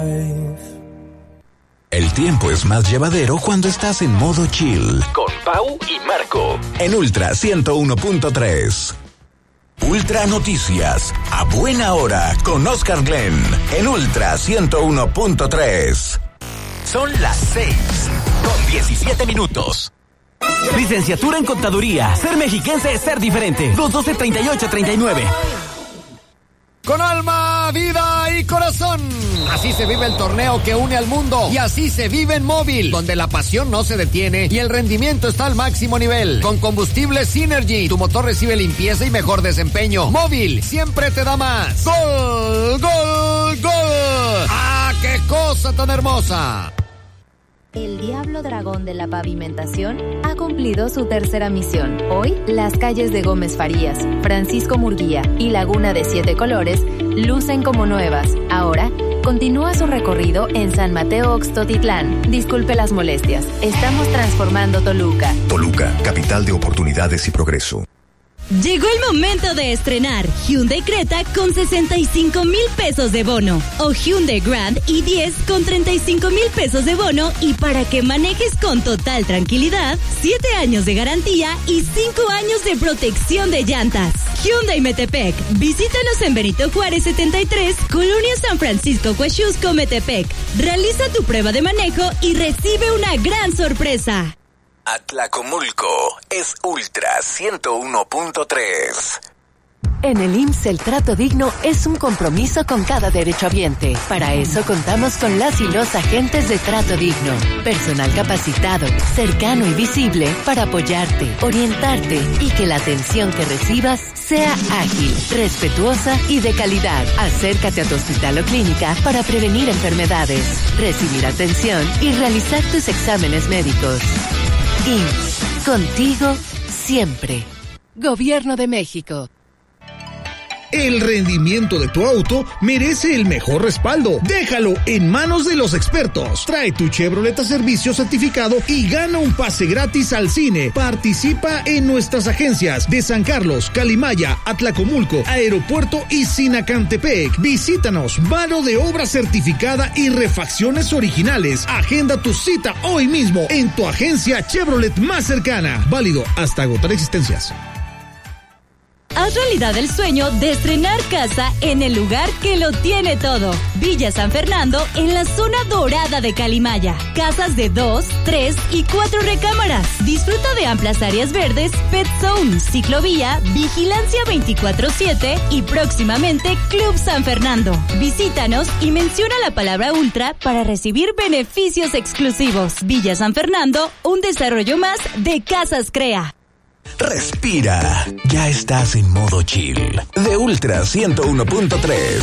El tiempo es más llevadero cuando estás en modo chill. Con Pau y Marco. En Ultra 101.3. Ultra Noticias. A buena hora con Oscar Glenn. En Ultra 101.3. Son las 6:17. Licenciatura en Contaduría. Ser mexiquense es ser diferente. 212-3839. Con alma, vida y corazón. Así se vive el torneo que une al mundo. Y así se vive en Móvil, donde la pasión no se detiene y el rendimiento está al máximo nivel. Con combustible Synergy, tu motor recibe limpieza y mejor desempeño. Móvil siempre te da más. ¡Gol! ¡Gol! ¡Gol! ¡Ah, qué cosa tan hermosa! El Diablo Dragón de la Pavimentación ha cumplido su tercera misión. Hoy, las calles de Gómez Farías, Francisco Murguía y Laguna de Siete Colores lucen como nuevas. Ahora, continúa su recorrido en San Mateo Oxtotitlán. Disculpe las molestias. Estamos transformando Toluca. Toluca, capital de oportunidades y progreso. Llegó el momento de estrenar Hyundai Creta con 65,000 pesos de bono o Hyundai Grand i10 con 35,000 pesos de bono, y para que manejes con total tranquilidad, 7 años de garantía y 5 años de protección de llantas. Hyundai Metepec. Visítanos en Benito Juárez 73, Colonia San Francisco Coaxusco, Metepec. Realiza tu prueba de manejo y recibe una gran sorpresa. Atlacomulco es Ultra 101.3. En el IMSS el trato digno es un compromiso con cada derechohabiente. Para eso contamos con las y los agentes de Trato Digno. Personal capacitado, cercano y visible para apoyarte, orientarte y que la atención que recibas sea ágil, respetuosa y de calidad. Acércate a tu hospital o clínica para prevenir enfermedades, recibir atención y realizar tus exámenes médicos. IMSS, contigo siempre. Gobierno de México. El rendimiento de tu auto merece el mejor respaldo. Déjalo en manos de los expertos. Trae tu Chevrolet a servicio certificado y gana un pase gratis al cine. Participa en nuestras agencias de San Carlos, Calimaya, Atlacomulco, Aeropuerto y Sinacantepec. Visítanos, mano de obra certificada y refacciones originales. Agenda tu cita hoy mismo en tu agencia Chevrolet más cercana. Válido hasta agotar existencias. Haz realidad el sueño de estrenar casa en el lugar que lo tiene todo. Villa San Fernando, en la zona dorada de Calimaya. Casas de 2, 3 y 4 recámaras. Disfruta de amplias áreas verdes, Pet Zone, ciclovía, vigilancia 24/7 y próximamente Club San Fernando. Visítanos y menciona la palabra Ultra para recibir beneficios exclusivos. Villa San Fernando, un desarrollo más de Casas Crea. Respira. Ya estás en modo chill. De Ultra 101.3.